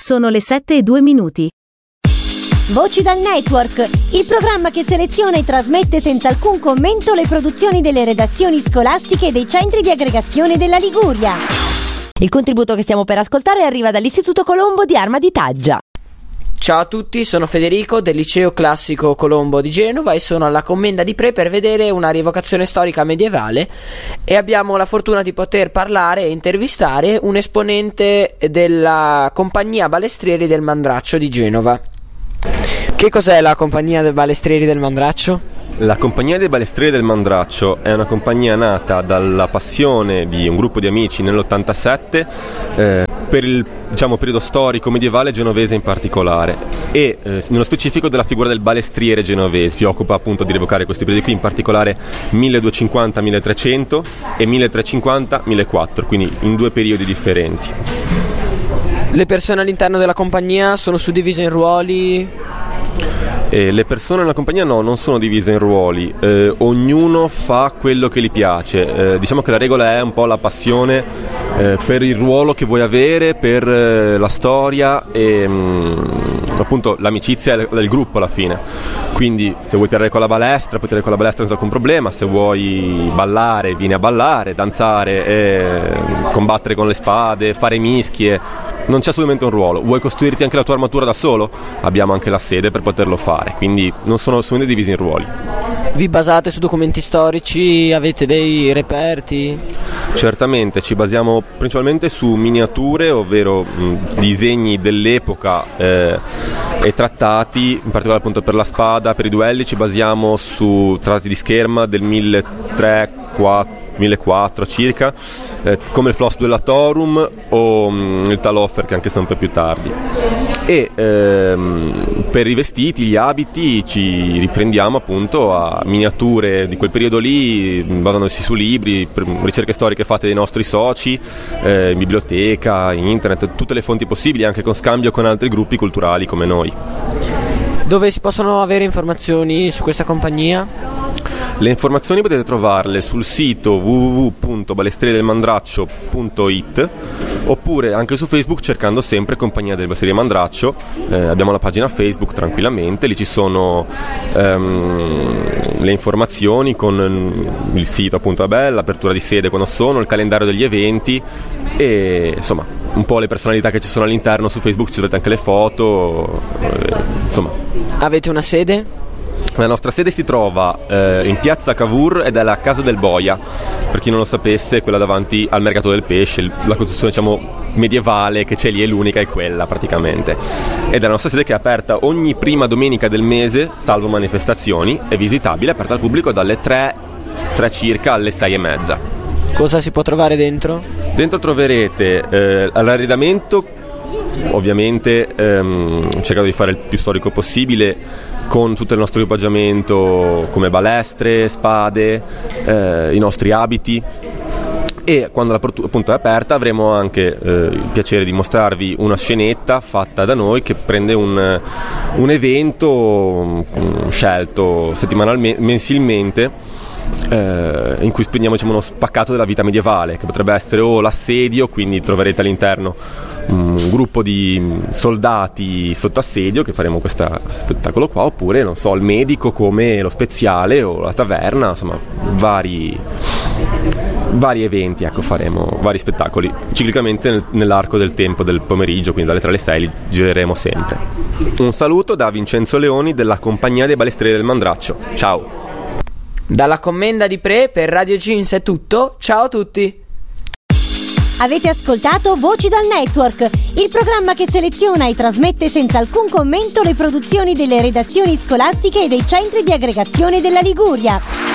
Sono le 7:02. Voci dal Network, il programma che seleziona e trasmette senza alcun commento le produzioni delle redazioni scolastiche e dei centri di aggregazione della Liguria. Il contributo che stiamo per ascoltare arriva dall'Istituto Colombo di Arma di Taggia. Ciao a tutti, sono Federico del Liceo Classico Colombo di Genova e sono alla Commenda di Pre per vedere una rievocazione storica medievale e abbiamo la fortuna di poter parlare e intervistare un esponente della Compagnia Balestrieri del Mandraccio di Genova. Che cos'è la Compagnia dei Balestrieri del Mandraccio? La Compagnia dei Balestrieri del Mandraccio è una compagnia nata dalla passione di un gruppo di amici nell'87 per il periodo storico medievale genovese in particolare e nello specifico della figura del balestriere genovese. Si occupa appunto di rievocare questi periodi qui, in particolare 1250-1300 e 1350-1400, quindi in due periodi differenti. Le persone all'interno della compagnia sono suddivise in ruoli? Le persone nella compagnia non sono divise in ruoli, ognuno fa quello che gli piace. Diciamo che la regola è un po' la passione per il ruolo che vuoi avere, per la storia e appunto l'amicizia del gruppo alla fine. Quindi se vuoi tirare con la balestra puoi tirare con la balestra senza alcun problema, se vuoi ballare vieni a ballare, danzare, combattere con le spade, fare mischie. Non c'è assolutamente un ruolo. Vuoi costruirti anche la tua armatura da solo? Abbiamo anche la sede per poterlo fare, quindi non sono assolutamente divisi in ruoli. Vi basate su documenti storici? Avete dei reperti? Certamente, ci basiamo principalmente su miniature, ovvero disegni dell'epoca e trattati, in particolare appunto per la spada, per i duelli ci basiamo su trattati di scherma del 1400 circa, come il Flos Duellatorum o il Taloffer, che anche se un po' più tardi. E per i vestiti, gli abiti ci riprendiamo appunto a miniature di quel periodo lì, basandosi su libri, ricerche storiche fatte dai nostri soci, in biblioteca, in internet, tutte le fonti possibili, anche con scambio con altri gruppi culturali come noi. Dove si possono avere informazioni su questa compagnia? Le informazioni potete trovarle sul sito www.balestrieridelmandraccio.it oppure anche su Facebook cercando sempre Compagnia delle Balestrieri del Mandraccio. Abbiamo la pagina Facebook tranquillamente, lì ci sono le informazioni con il sito appunto, l'apertura di sede quando sono, il calendario degli eventi e insomma un po' le personalità che ci sono all'interno. Su Facebook ci trovate anche le foto, insomma. Avete una sede? La nostra sede si trova in piazza Cavour ed è la Casa del Boia, per chi non lo sapesse, quella davanti al mercato del pesce, la costruzione diciamo medievale che c'è lì è l'unica, è quella praticamente, ed è la nostra sede che è aperta ogni prima domenica del mese, salvo manifestazioni, è visitabile, è aperta al pubblico dalle 3 circa alle 6:30. Cosa si può trovare dentro? Dentro troverete l'arredamento, ovviamente cercato di fare il più storico possibile, con tutto il nostro equipaggiamento come balestre, spade, i nostri abiti, e quando appunto è aperta avremo anche il piacere di mostrarvi una scenetta fatta da noi che prende un evento scelto mensilmente, in cui spendiamo uno spaccato della vita medievale, che potrebbe essere o l'assedio, quindi troverete all'interno un gruppo di soldati sotto assedio che faremo questo spettacolo qua, oppure non so, il medico come lo speziale o la taverna, insomma vari eventi, ecco, faremo vari spettacoli ciclicamente nell'arco del tempo del pomeriggio, quindi dalle 3 alle 6 li gireremo sempre. Un saluto da Vincenzo Leoni della Compagnia dei Balestrieri del Mandraccio. Ciao. Dalla Commenda di Pre per Radio Jeans è tutto, ciao a tutti. Avete ascoltato Voci dal Network, il programma che seleziona e trasmette senza alcun commento le produzioni delle redazioni scolastiche e dei centri di aggregazione della Liguria.